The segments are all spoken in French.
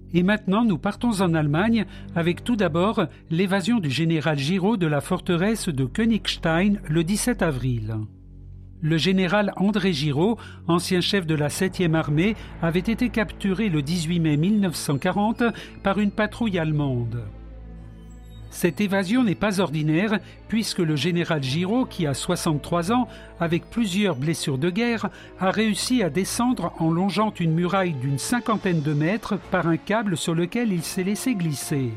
Et maintenant, nous partons en Allemagne avec tout d'abord l'évasion du général Giraud de la forteresse de Königstein le 17 avril. Le général André Giraud, ancien chef de la 7e armée, avait été capturé le 18 mai 1940 par une patrouille allemande. Cette évasion n'est pas ordinaire puisque le général Giraud, qui a 63 ans, avec plusieurs blessures de guerre, a réussi à descendre en longeant une muraille d'une 50aine de mètres par un câble sur lequel il s'est laissé glisser.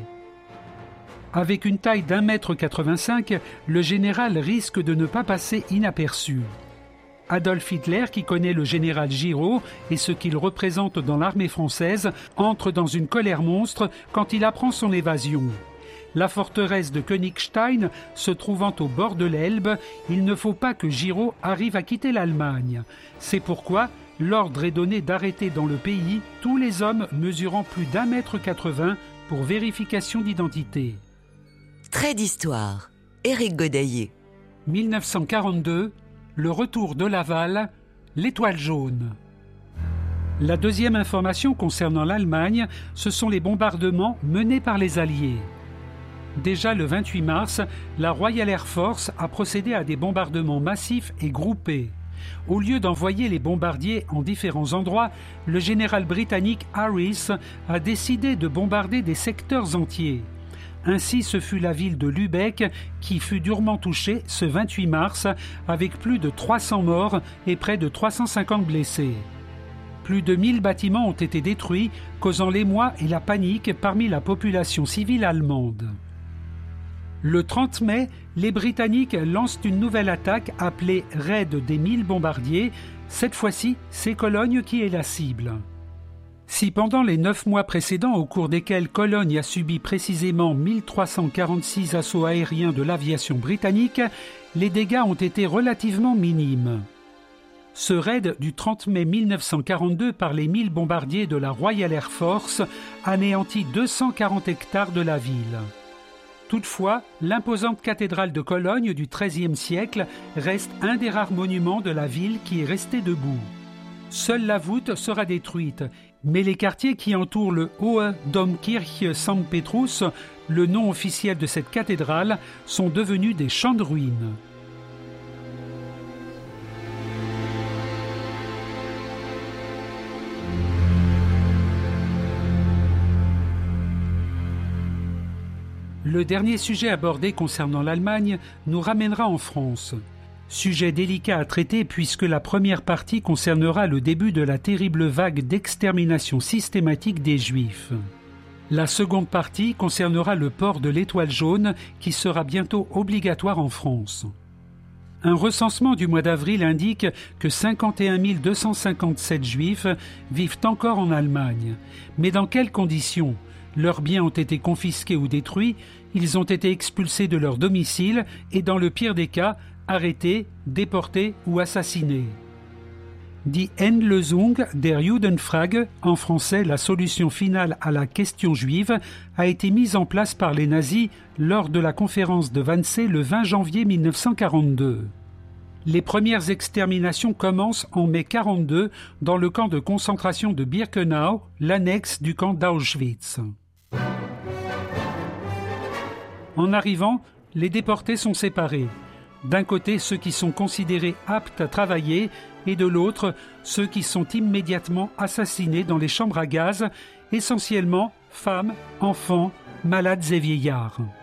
Avec une taille d'1,85 m, le général risque de ne pas passer inaperçu. Adolf Hitler, qui connaît le général Giraud et ce qu'il représente dans l'armée française, entre dans une colère monstre quand il apprend son évasion. La forteresse de Königstein se trouvant au bord de l'Elbe, il ne faut pas que Giraud arrive à quitter l'Allemagne. C'est pourquoi l'ordre est donné d'arrêter dans le pays tous les hommes mesurant plus d'1,80 m pour vérification d'identité. Trait d'histoire. Éric Godaillé. 1942, le retour de Laval, l'étoile jaune. La deuxième information concernant l'Allemagne, ce sont les bombardements menés par les Alliés. Déjà le 28 mars, la Royal Air Force a procédé à des bombardements massifs et groupés. Au lieu d'envoyer les bombardiers en différents endroits, le général britannique Harris a décidé de bombarder des secteurs entiers. Ainsi, ce fut la ville de Lübeck qui fut durement touchée ce 28 mars avec plus de 300 morts et près de 350 blessés. Plus de 1000 bâtiments ont été détruits, causant l'émoi et la panique parmi la population civile allemande. Le 30 mai, les Britanniques lancent une nouvelle attaque appelée Raid des 1000 bombardiers. Cette fois-ci, c'est Cologne qui est la cible. Si pendant les 9 mois précédents, au cours desquels Cologne a subi précisément 1346 assauts aériens de l'aviation britannique, les dégâts ont été relativement minimes. Ce raid du 30 mai 1942 par les 1000 bombardiers de la Royal Air Force anéantit 240 hectares de la ville. Toutefois, l'imposante cathédrale de Cologne du XIIIe siècle reste un des rares monuments de la ville qui est resté debout. Seule la voûte sera détruite, mais les quartiers qui entourent le Hohe Domkirche St. Petrus, le nom officiel de cette cathédrale, sont devenus des champs de ruines. Le dernier sujet abordé concernant l'Allemagne nous ramènera en France. Sujet délicat à traiter puisque la première partie concernera le début de la terrible vague d'extermination systématique des Juifs. La seconde partie concernera le port de l'étoile jaune qui sera bientôt obligatoire en France. Un recensement du mois d'avril indique que 51 257 Juifs vivent encore en Allemagne. Mais dans quelles conditions ? Leurs biens ont été confisqués ou détruits, ils ont été expulsés de leur domicile et dans le pire des cas, arrêtés, déportés ou assassinés. Die Endlösung der Judenfrage, en français la solution finale à la question juive, a été mise en place par les nazis lors de la conférence de Wannsee le 20 janvier 1942. Les premières exterminations commencent en mai 1942 dans le camp de concentration de Birkenau, l'annexe du camp d'Auschwitz. En arrivant, les déportés sont séparés. D'un côté, ceux qui sont considérés aptes à travailler et de l'autre, ceux qui sont immédiatement assassinés dans les chambres à gaz, essentiellement femmes, enfants, malades et vieillards.